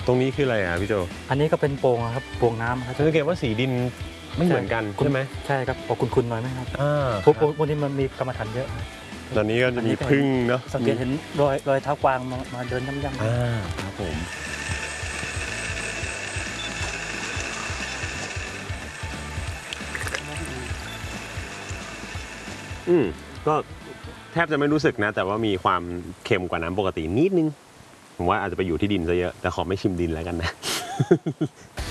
ตรงนี้คืออะไรอ่ะพี่โจอันนี้ก็เป็นโป่งครับโป่งน้ำครับสังเกตว่าสีดินไม่เหมือนกันใช่ไหมใช่ครับออกคุณๆหน่อยไหมครับพวกนี้มันมีกรรมฐานเยอะตอนนี้ก็จะมีพึ่งเนาะสังเกตเห็นรอยเท้ากวางมาเดินย่ำครับผมก็แทบจะไม่รู้สึกนะแต่ว่ามีความเค็มกว่าน้ำปกตินิดนึงผมว่าอาจจะไปอยู่ที่ดินซะเยอะแต่ขอไม่ชิมดินแล้วกันนะ